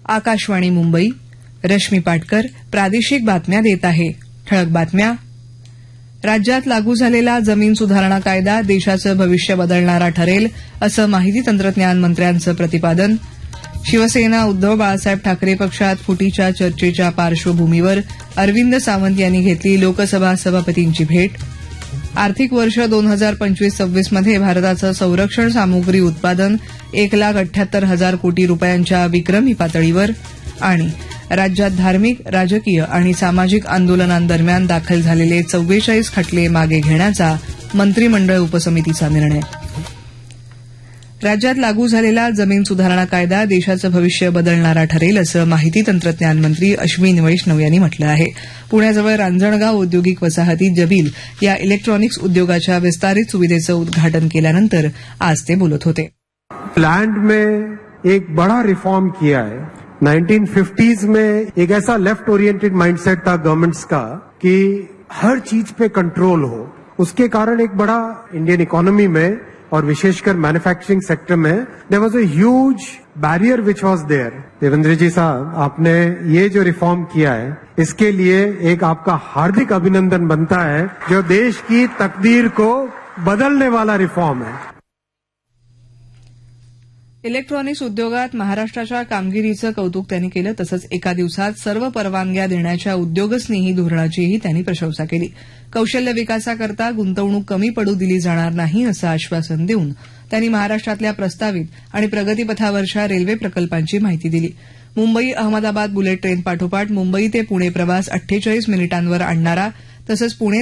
आकाशवाणी मुंबई. रश्मी पाटकर प्रादेशिक बातम्या देत आहे. ठळक बातम्या. राज्यात लागू झालेला जमीन सुधारणा कायदा देशाचं भविष्य बदलणारा ठरेल असं माहिती तंत्रज्ञान मंत्र्यांचं प्रतिपादन. शिवसेना उद्धव बाळासाहेब ठाकरे पक्षात फुटीच्या चर्चेच्या पार्श्वभूमीवर अरविंद सावंत यांनी घेतली लोकसभा सभापतींची भेट. आर्थिक वर्ष 2025-26 मध्ये भारताचं संरक्षण सामुग्री उत्पादन 1,78,000 कोटी रुपयांच्या विक्रमी पातळीवर. आणि राज्यात धार्मिक, राजकीय आणि सामाजिक आंदोलनांदरम्यान दाखल झालेले 44 खटले मागे घेण्याचा मंत्रिमंडळ उपसमितीचा निर्णय. राज्यात लागू झालेला जमीन सुधारणा कायदा देशाचं भविष्य बदलणारा ठरेल असं माहिती तंत्रज्ञान मंत्री अश्विनी वैष्णव यांनी म्हटलं आहे. पुण्याजवळ रांजणगाव औद्योगिक वसाहतीत जबील या इलेक्ट्रॉनिक्स उद्योगाच्या विस्तारित सुविधेचं उद्घाटन केल्यानंतर आज ते बोलत होते. प्लांट में एक बड़ा रिफॉर्म किया है. 1950s में एक ऐसा लेफ्ट ओरिएंटेड माइंडसेट था गवर्नमेंट्स का कि हर चीज पे कंट्रोल हो. उसके कारण एक बड़ा इंडियन इकोनॉमी में और विशेषकर मैन्युफैक्चरिंग सेक्टर में there was a huge barrier which was there. Devendra जी साहब, आपने ये जो रिफॉर्म किया है इसके लिए एक आपका हार्दिक अभिनंदन बनता है, जो देश की तकदीर को बदलने वाला रिफॉर्म है. इलेक्ट्रॉनिक्स उद्योगात महाराष्ट्राच्या कामगिरीचं कौतुक त्यांनी केलं. तसंच एका दिवसात सर्व परवानग्या देण्याच्या उद्योगस्नेही धोरणाचीही त्यांनी प्रशंसा केली. कौशल्य विकासाकरता गुंतवणूक कमी पडू दिली जाणार नाही असं आश्वासन देऊन त्यांनी महाराष्ट्रातल्या प्रस्तावित आणि प्रगतीपथावरच्या रेल्वे प्रकल्पांची माहिती दिली. मुंबई अहमदाबाद बुलेट ट्रेन पाठोपाठ मुंबई ते पुणे प्रवास 48 मिनिटांवर आणणारा तसंच पुणे